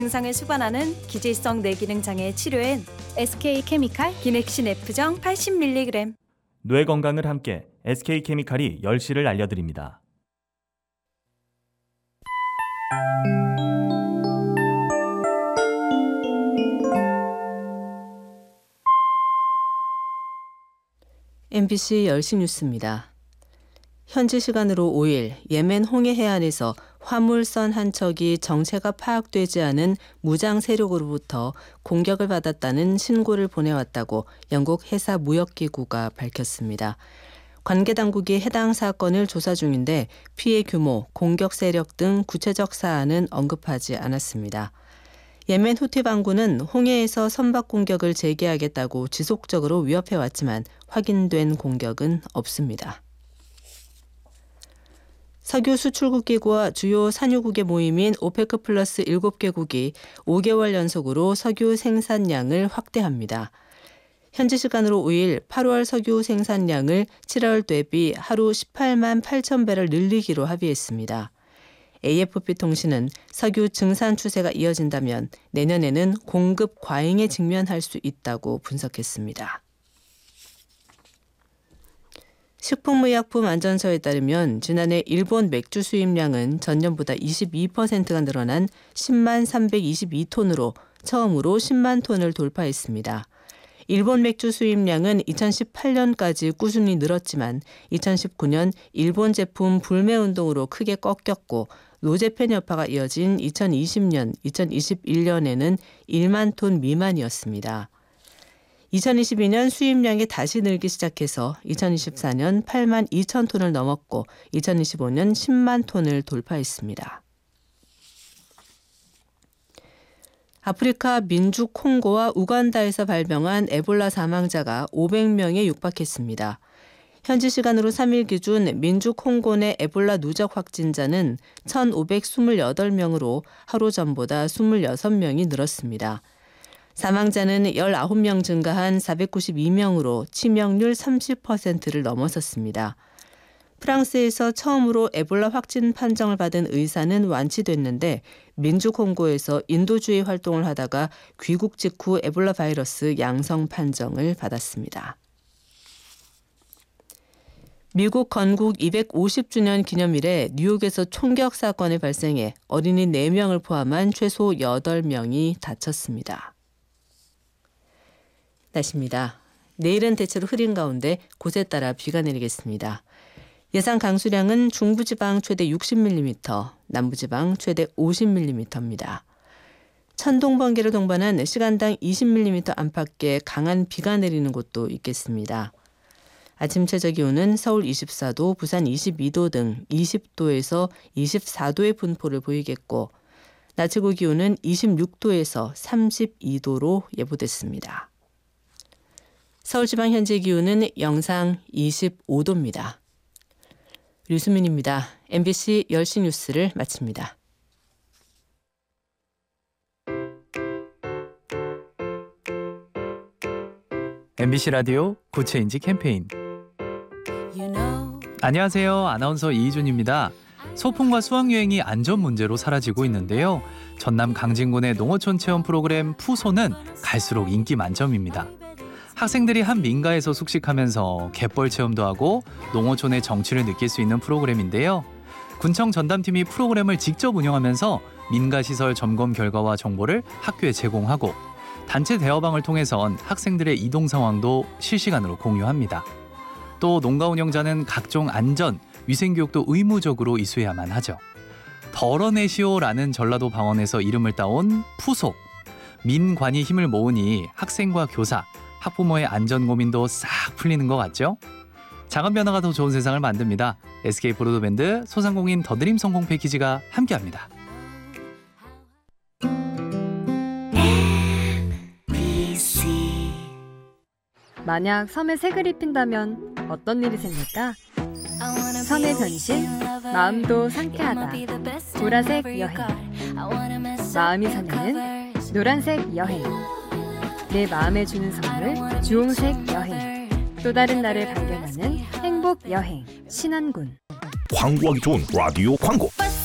증상을 수반하는 기질성 뇌기능 장애 치료엔 SK케미칼 기넥신 F정 80mg. 뇌 건강을 함께 SK케미칼이 10시를 알려드립니다. MBC 10시 뉴스입니다. 현지 시간으로 5일 예멘 홍해 해안에서 화물선 한 척이 정체가 파악되지 않은 무장 세력으로부터 공격을 받았다는 신고를 보내왔다고 영국 해사무역기구가 밝혔습니다. 관계 당국이 해당 사건을 조사 중인데 피해 규모, 공격 세력 등 구체적 사안은 언급하지 않았습니다. 예멘 후티 반군은 홍해에서 선박 공격을 재개하겠다고 지속적으로 위협해왔지만 확인된 공격은 없습니다. 석유 수출국 기구와 주요 산유국의 모임인 오페크 플러스 7개국이 5개월 연속으로 석유 생산량을 확대합니다. 현지 시간으로 5일 8월 석유 생산량을 7월 대비 하루 18만 8천 배럴 늘리기로 합의했습니다. AFP 통신은 석유 증산 추세가 이어진다면 내년에는 공급 과잉에 직면할 수 있다고 분석했습니다. 식품의약품안전처에 따르면 지난해 일본 맥주 수입량은 전년보다 22%가 늘어난 10만 322톤으로 처음으로 10만 톤을 돌파했습니다. 일본 맥주 수입량은 2018년까지 꾸준히 늘었지만 2019년 일본 제품 불매 운동으로 크게 꺾였고 노재팬 여파가 이어진 2020년, 2021년에는 1만 톤 미만이었습니다. 2022년 수입량이 다시 늘기 시작해서 2024년 8만 2천 톤을 넘었고 2025년 10만 톤을 돌파했습니다. 아프리카 민주 콩고와 우간다에서 발병한 에볼라 사망자가 500명에 육박했습니다. 현지 시간으로 3일 기준 민주 콩고 내 에볼라 누적 확진자는 1,528명으로 하루 전보다 26명이 늘었습니다. 사망자는 19명 증가한 492명으로 치명률 30%를 넘어섰습니다. 프랑스에서 처음으로 에볼라 확진 판정을 받은 의사는 완치됐는데 민주콩고에서 인도주의 활동을 하다가 귀국 직후 에볼라 바이러스 양성 판정을 받았습니다. 미국 건국 250주년 기념일에 뉴욕에서 총격 사건이 발생해 어린이 4명을 포함한 최소 8명이 다쳤습니다. 날씨입니다. 내일은 대체로 흐린 가운데 곳에 따라 비가 내리겠습니다. 예상 강수량은 중부지방 최대 60mm, 남부지방 최대 50mm입니다. 천둥 번개를 동반한 시간당 20mm 안팎의 강한 비가 내리는 곳도 있겠습니다. 아침 최저 기온은 서울 24도, 부산 22도 등 20도에서 24도의 분포를 보이겠고 낮 최고 기온은 26도에서 32도로 예보됐습니다. 서울지방 현재 기온은 영상 25도입니다. 류수민입니다. MBC 10시 뉴스를 마칩니다. MBC 라디오 구체인지 캠페인. 안녕하세요. 아나운서 이희준입니다. 소풍과 수학여행이 안전 문제로 사라지고 있는데요. 전남 강진군의 농어촌 체험 프로그램 푸소는 갈수록 인기 만점입니다. 학생들이 한 민가에서 숙식하면서 갯벌 체험도 하고 농어촌의 정취를 느낄 수 있는 프로그램인데요. 군청 전담팀이 프로그램을 직접 운영하면서 민가 시설 점검 결과와 정보를 학교에 제공하고 단체 대화방을 통해선 학생들의 이동 상황도 실시간으로 공유합니다. 또 농가 운영자는 각종 안전, 위생 교육도 의무적으로 이수해야만 하죠. 덜어내시오라는 전라도 방언에서 이름을 따온 푸소. 민관이 힘을 모으니 학생과 교사, 학부모의 안전 고민도 싹 풀리는 것 같죠? 작은 변화가 더 좋은 세상을 만듭니다. SK 브로드밴드 소상공인 더드림 성공 패키지가 함께합니다. 만약 섬에 색을 입힌다면 어떤 일이 생길까? 섬의 변신, 마음도 상쾌하다. 보라색 여행. 마음이 설레는 노란색 여행. 내 마음에 주는 선물, 주홍색 여행. 또 다른 나를 발견하는 행복 여행. 신안군. 광고하기 좋은 라디오 광고.